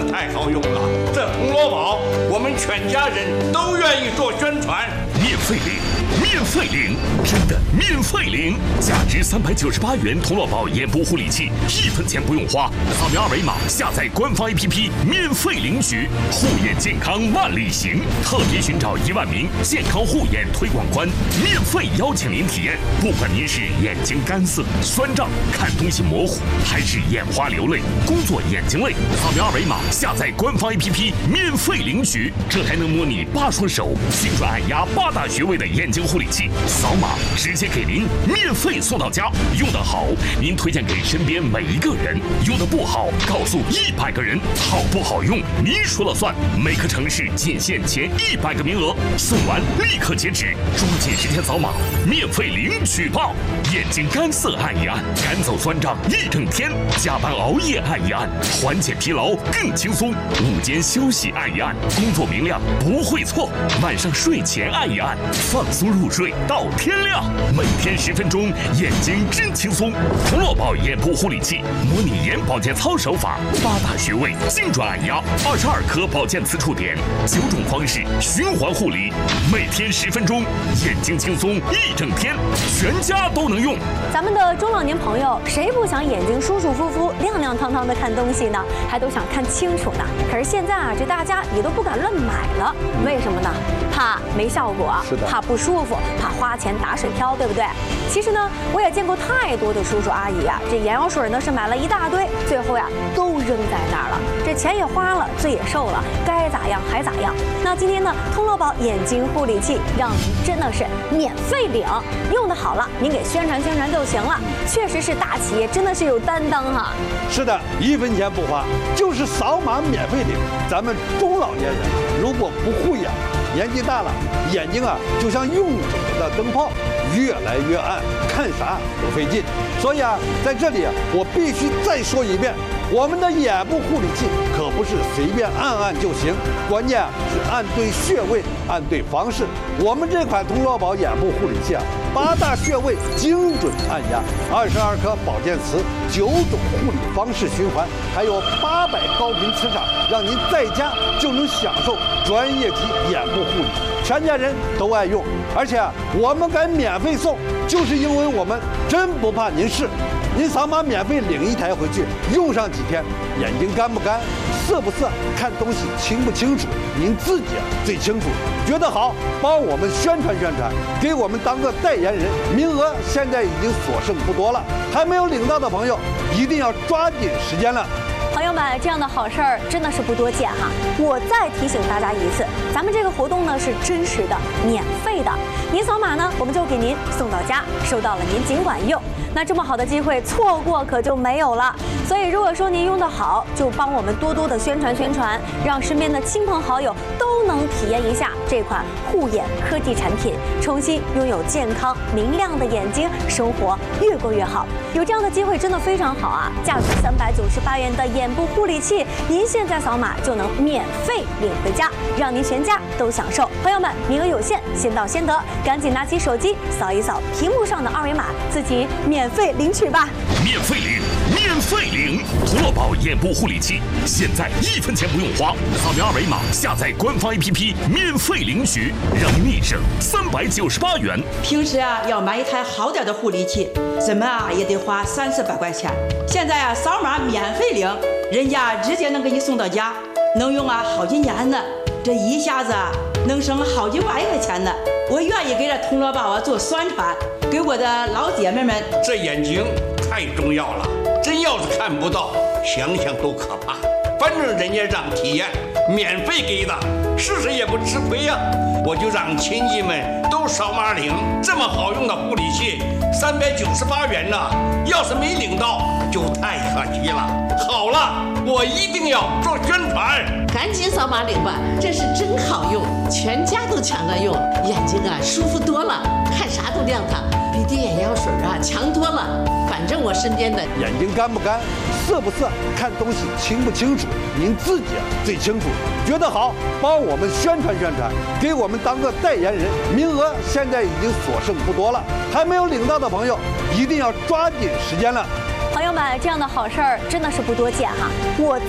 是太好用了。这铜锣宝，我们全家人都愿意做宣传。 免费领，免费领，真的免费领！价值398元铜锣宝眼部护理器，1分钱不用花，扫描二维码下载官方 APP 免费领取，护眼健康万里行。特别寻找1万名健康护眼推广官，免费邀请您体验。不管您是眼睛干涩、酸胀、看东西模糊，还是眼花流泪、工作眼睛累，扫描二维码下载官方 APP 免费领取。这还能模拟8双手精准按压8大穴位的眼睛护理器，扫码直接给您免费送到家。用得好，您推荐给身边每一个人；用得不好，告诉100个人。好不好用，您说了算。每个城市仅限前100个名额，送完立刻截止，抓紧时间扫码，免费领取吧！眼睛干涩按一按，赶走酸胀1整天；加班熬夜按一按，缓解疲劳更轻松；午间休息按一按，工作明亮不会错；晚上睡前按一按，放松入睡到天亮。每天10分钟，眼睛真轻松。铜锣宝眼部护理器，模拟眼保健操手法，8大穴位精准按压，22颗保健磁触点，9种方式循环护理，每天10分钟，眼睛轻松1整天，全家都能用。 咱们的中老年朋友，谁不想眼睛舒舒服服、亮亮堂堂的看东西呢？还都想看清楚呢。可是现在啊，这大家也都不敢乱买了，为什么呢？怕没效果，怕不舒服，怕花钱打水漂，对不对？其实呢，我也见过太多的叔叔阿姨啊，这眼药水呢是买了一大堆，最后呀都扔在那儿了，这钱也花了，罪也受了，该咋样还咋样。那今天呢，铜锣宝眼睛护理器让您真的是免费领，用的好了，您给宣传宣传就行了。确实是大企业，真的是有担当哈。 是的，1分钱不花，就是扫码免费领。咱们中老年人如果不护眼，年纪大了，眼睛啊就像用久了的灯泡，越来越暗，看啥都费劲。所以啊，在这里啊，我必须再说一遍，我们的眼部护理器可不是随便按按就行，关键是按对穴位，按对方式。我们这款铜锣宝眼部护理器啊，8大穴位精准按压，22颗保健磁，9种护理方式循环，还有800高频磁场，让您在家就能享受专业级眼部护理，全家人都爱用。而且啊，我们敢免费送，就是因为我们真不怕您试。您扫码免费领1台回去，用上几天，眼睛干不干、涩不涩、看东西清不清楚，您自己最清楚。觉得好，帮我们宣传宣传，给我们当个代言人。名额现在已经所剩不多了，还没有领到的朋友，一定要抓紧时间了。 朋友们，这样的好事儿真的是不多见哈！我再提醒大家一次，咱们这个活动呢是真实的、免费的，您扫码呢，我们就给您送到家，收到了您尽管用。那这么好的机会，错过可就没有了。所以如果说您用得好，就帮我们多多的宣传宣传，让身边的亲朋好友都能体验一下这款护眼科技产品，重新拥有健康明亮的眼睛，生活越过越好。有这样的机会真的非常好啊！价值398元的眼部护理器，您现在扫码就能免费领回家，让您全家都享受。朋友们，名额有限，先到先得，赶紧拿起手机扫一扫屏幕上的二维码，自己免费领取吧！ 免费领，免费领！铜锣宝眼部护理器，现在1分钱不用花，扫描二维码下载官方 APP 免费领取，让您立省398元。 平时啊要买一台好点的护理器，怎么啊也得花30-400块钱。现在啊扫码免费领，人家直接能给你送到家，能用啊好几年呢。这一下子啊能省好几万块钱呢。我愿意给这铜锣宝啊做宣传，给我的老姐妹们。 这眼睛太重要了，真要是看不到，想想都可怕。反正人家让体验，免费给的，试试也不吃亏呀。我就让亲戚们都扫码领，这么好用的护理器，398元呢，要是没领到就太可惜了。好了，我一定要做宣传， 赶紧扫码领吧，这是真好用，全家都抢着用，眼睛啊舒服多了，看啥都亮堂，比滴眼药水啊强多了。反正我身边的眼睛干不干、涩不涩、看东西清不清楚，您自己最清楚。觉得好，帮我们宣传宣传，给我们当个代言人。名额现在已经所剩不多了，还没有领到的朋友，一定要抓紧时间了。 朋友们，这样的好事儿真的是不多见哈！我